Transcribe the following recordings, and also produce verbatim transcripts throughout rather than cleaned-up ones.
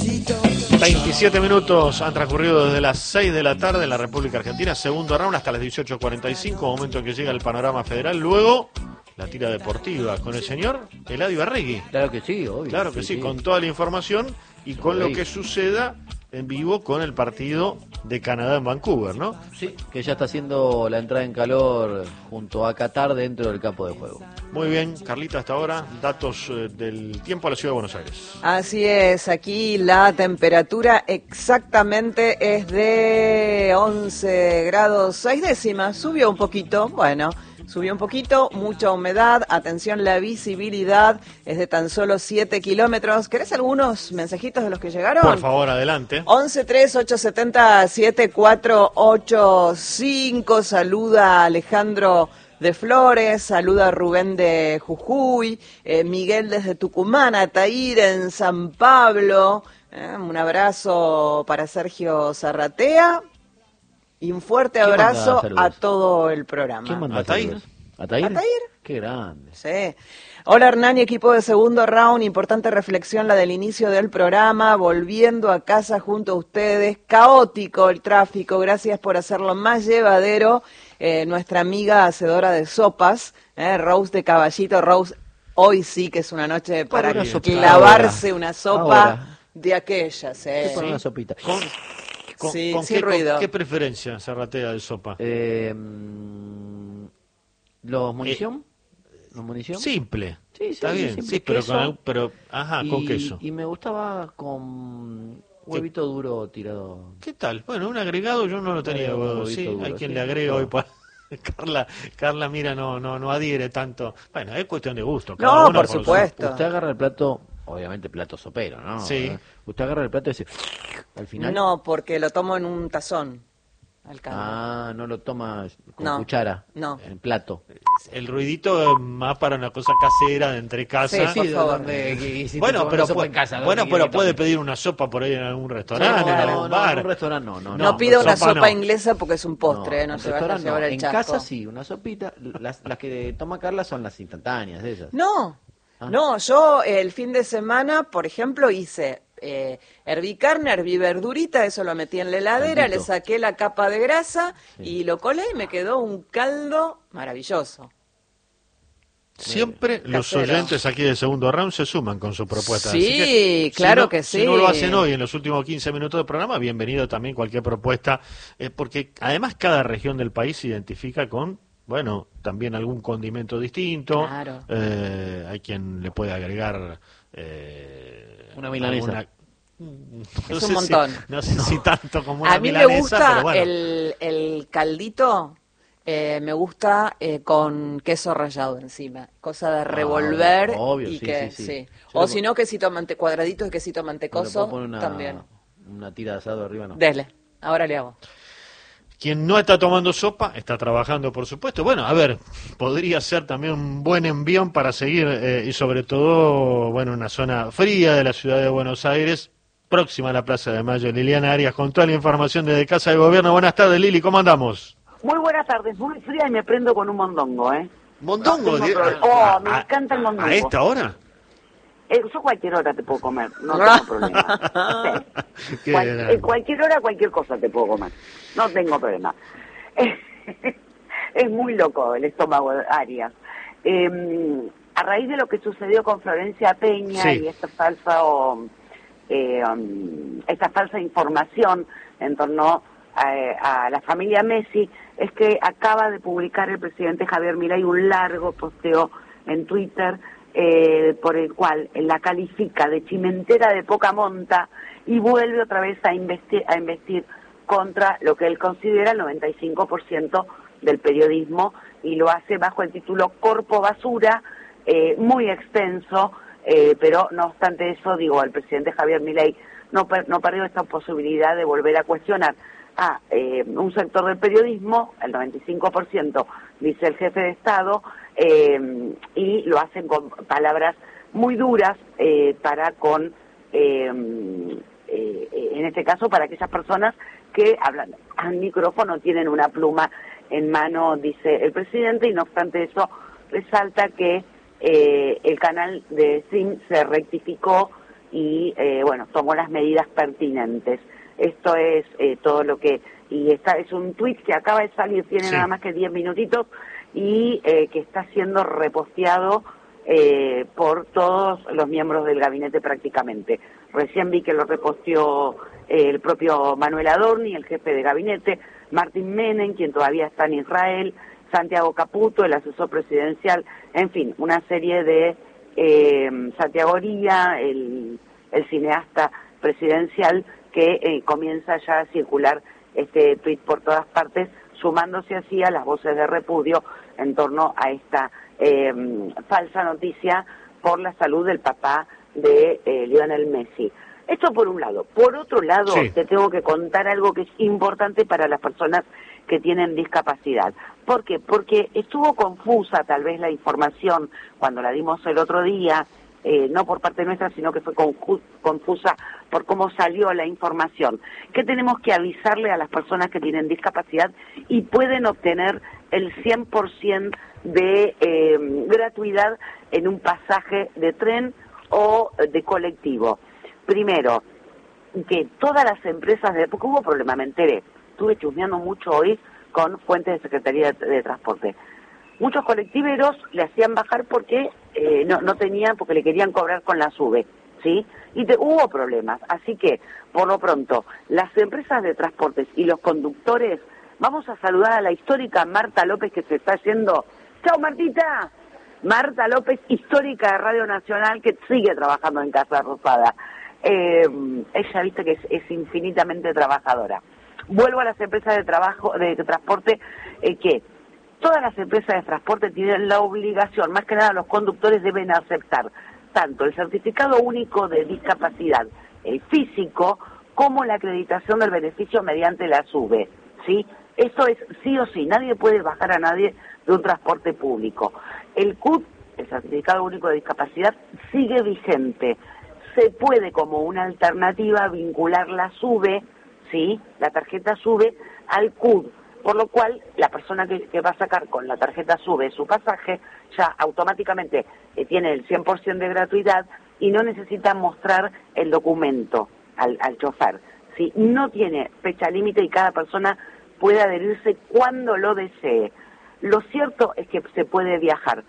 veintisiete minutos han transcurrido desde las seis de la tarde en la República Argentina, segundo round hasta las dieciocho cuarenta y cinco, momento en que llega el panorama federal. Luego, la tira deportiva con el señor Eladio Arregui. Claro que sí, obvio. Claro que sí, sí, sí. con toda la información y con lo que suceda en vivo con el partido de Canadá en Vancouver, ¿no? Sí, que ya está haciendo la entrada en calor junto a Qatar dentro del campo de juego. Muy bien, Carlita, hasta ahora, datos eh, del tiempo a la Ciudad de Buenos Aires. Así es, aquí la temperatura exactamente es de once grados seis décimas, subió un poquito, bueno, subió un poquito, mucha humedad, atención, la visibilidad es de tan solo siete kilómetros. ¿Querés algunos mensajitos de los que llegaron? Por favor, adelante. once tres ocho siete cero siete cuatro ocho cinco, saluda a Alejandro de Flores, saluda a Rubén de Jujuy, eh, Miguel desde Tucumán, Ataír en San Pablo, eh, un abrazo para Sergio Zarratea y un fuerte abrazo a todo el programa. ¿Quién manda Ataír? ¿Ataír? ¿Ataír? Qué grande. Sí. Hola Hernani, equipo de segundo round, importante reflexión la del inicio del programa, volviendo a casa junto a ustedes, caótico el tráfico, gracias por hacerlo más llevadero, eh, nuestra amiga hacedora de sopas, eh, Rose de Caballito, Rose, hoy sí que es una noche para una clavarse ahora. una sopa Ahora. de aquellas. Eh. Con una sopita. Con, con, Sí, con sin qué, ruido. con ¿Qué preferencia Zarratea de sopa? Eh, ¿Los munición? Eh, ¿Los munición? Simple. Sí, sí, Está bien, simple sí, pero, queso. con, pero ajá, y, con queso. Y me gustaba con huevito duro tirado. ¿Qué tal? Bueno, un agregado yo no lo tenía. Un Bueno, huevito sí, duro, hay quien sí, le agrega todo. hoy para... Carla, Carla, mira, no, no, no adhiere tanto. Bueno, es cuestión de gusto. cada No, uno por su- supuesto. Usted agarra el plato, obviamente plato sopero, ¿no? Sí. Usted agarra el plato y dice, al final. No, porque lo tomo en un tazón, al caldo. Ah, no lo toma con No, cuchara. no. En plato. El ruidito es más para una cosa casera de entre casa. Sí, por favor. donde- que hiciste Bueno, una pero, sopa pu- en casa, bueno, donde pero que puede tome. pedir una sopa por ahí en algún restaurante, en no, algún no, no, bar. en un restaurante no, no. No, no, pida una sopa sopa no. inglesa porque es un postre, no, en se vaya a restaurante llevar no. el En chasco. casa sí, una sopita. Las, las que toma Carla son las instantáneas, esas. No, Ah. no, yo el fin de semana, por ejemplo, hice, eh, herví carne, herví verdurita, eso lo metí en la heladera, Caldito. le saqué la capa de grasa Sí. y lo colé y me quedó un caldo maravilloso. Siempre los Casero. oyentes aquí de segundo round se suman con su propuesta. Sí, Así que, claro si no- que Si sí. no lo hacen hoy en los últimos quince minutos del programa, bienvenido también cualquier propuesta, eh, porque además cada región del país se identifica con, bueno, también algún condimento distinto. Claro. Eh, hay quien le puede agregar eh, Una milanesa. alguna- Es No un sé si- montón. no sé si tanto como una A mí me milanesa, gusta pero bueno. el, el caldito, eh, me gusta eh, con queso rallado encima, cosa de revolver obvio, y sí, que sí, sí. sí. Yo O le si pon- no, quesito mante cuadraditos de quesito No le mantecoso puedo poner una, también. una tira de asado arriba, no. Dele, ahora le hago. Quien no está tomando sopa, está trabajando, por supuesto. Bueno, a ver, podría ser también un buen envión para seguir, eh, y sobre todo, bueno, una zona fría de la ciudad de Buenos Aires, próxima a la Plaza de Mayo. Liliana Arias, con toda la información desde Casa de Gobierno. Buenas tardes, Lili, ¿cómo andamos? Muy buenas tardes, muy fría y me prendo con un mondongo, ¿eh? ¿Mondongo? No tengo di- problema. a- Oh, me a- encanta el mondongo. ¿A esta hora? Eh, yo cualquier hora te puedo comer, no tengo problema. Sí. Qué Cual- grande. en cualquier hora, cualquier cosa te puedo comer, no tengo problema. Es muy loco el estómago de Arias. Eh, a raíz de lo que sucedió con Florencia Peña Sí. y esta falsa, o, eh, um, esta falsa información en torno a, a la familia Messi, es que acaba de publicar el presidente Javier Milei un largo posteo en Twitter, eh, por el cual la califica de chimentera de poca monta y vuelve otra vez a investir, a investir contra lo que él considera el noventa y cinco por ciento del periodismo, y lo hace bajo el título Corpo Basura, eh, muy extenso, eh, pero no obstante eso, digo, el presidente Javier Milei no, per, no perdió esta posibilidad de volver a cuestionar a eh, un sector del periodismo, el noventa y cinco por ciento, dice el jefe de Estado, eh, y lo hacen con palabras muy duras eh, para con, eh, eh, en este caso, para aquellas personas que hablan al micrófono, tienen una pluma en mano, dice el presidente, y no obstante eso, resalta que eh, el canal de S I M se rectificó y, eh, bueno, tomó las medidas pertinentes. Esto es eh, todo lo que... Y esta es un tuit que acaba de salir, tiene sí. nada más que diez minutitos, y eh, que está siendo reposteado eh, por todos los miembros del gabinete prácticamente. Recién vi que lo reposteó eh, el propio Manuel Adorni, el jefe de gabinete, Martín Menem, quien todavía está en Israel, Santiago Caputo, el asesor presidencial, en fin, una serie de eh, Santiago Oría, el, el cineasta presidencial, que eh, comienza ya a circular este tuit por todas partes, sumándose así a las voces de repudio en torno a esta eh, falsa noticia por la salud del papá de eh, Lionel Messi. Esto por un lado. Por otro lado, sí. te tengo que contar algo que es importante para las personas que tienen discapacidad. ¿Por qué? Porque estuvo confusa tal vez la información cuando la dimos el otro día, eh, no por parte nuestra, sino que fue confusa por cómo salió la información. Que tenemos que avisarle a las personas que tienen discapacidad y pueden obtener el cien por ciento de eh, gratuidad en un pasaje de tren o de colectivo. Primero, que todas las empresas, de porque hubo problema, me enteré, estuve chusmeando mucho hoy con fuentes de Secretaría de, de Transporte. Muchos colectiveros le hacían bajar porque eh, no, no tenían, porque le querían cobrar con la SUBE, ¿sí? Y te, hubo problemas, así que, por lo pronto, las empresas de transportes y los conductores, vamos a saludar a la histórica Marta López, que se está yendo. ¡Chao, Martita! Marta López, histórica de Radio Nacional, que sigue trabajando en Casa Rosada. Eh, ella, viste, que es, es infinitamente trabajadora. Vuelvo a las empresas de trabajo, de, de transporte, eh, que todas las empresas de transporte tienen la obligación, más que nada los conductores deben aceptar tanto el certificado único de discapacidad, el físico, como la acreditación del beneficio mediante la SUBE, ¿sí? Eso es sí o sí, nadie puede bajar a nadie de un transporte público. El C U D, el certificado único de discapacidad, sigue vigente. Se puede, como una alternativa, vincular la SUBE, ¿sí?, la tarjeta SUBE, al C U D, por lo cual la persona que, que va a sacar con la tarjeta SUBE su pasaje ya automáticamente eh, tiene el cien por ciento de gratuidad y no necesita mostrar el documento al, al chofer, ¿sí? No tiene fecha límite y cada persona puede adherirse cuando lo desee. Lo cierto es que se puede viajar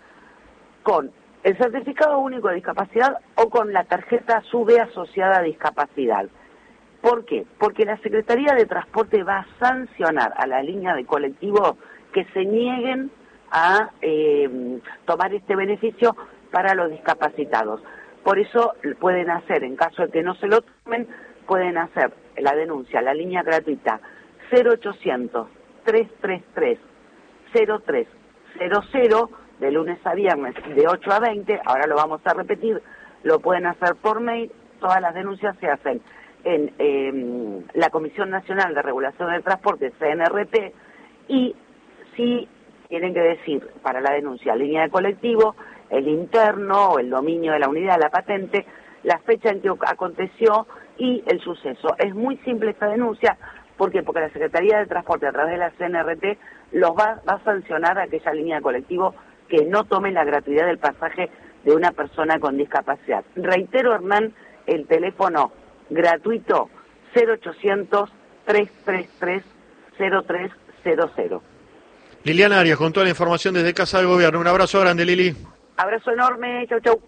con el certificado único de discapacidad o con la tarjeta SUBE asociada a discapacidad. ¿Por qué? Porque la Secretaría de Transporte va a sancionar a la línea de colectivo que se nieguen a eh, tomar este beneficio para los discapacitados. Por eso pueden hacer, en caso de que no se lo tomen, pueden hacer la denuncia a la línea gratuita cero ochocientos, trescientos treinta y tres, cero tres cero cero de lunes a viernes de ocho a veinte, ahora lo vamos a repetir, lo pueden hacer por mail, todas las denuncias se hacen en eh, la Comisión Nacional de Regulación del Transporte, C N R T, y si tienen que decir para la denuncia línea de colectivo, el interno o el dominio de la unidad, la patente, la fecha en que aconteció y el suceso. Es muy simple esta denuncia. ¿Por qué? Porque la Secretaría de Transporte a través de la C N R T los va, va a sancionar a aquella línea de colectivo que no tome la gratuidad del pasaje de una persona con discapacidad. Reitero, Hernán, el teléfono gratuito cero ochocientos, trescientos treinta y tres, cero tres cero cero. Liliana Arias, con toda la información desde Casa del Gobierno. Un abrazo grande, Lili. Abrazo enorme, chau chau.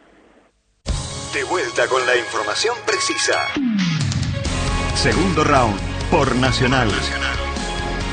De vuelta con la información precisa. Segundo round por Nacional. Nacional.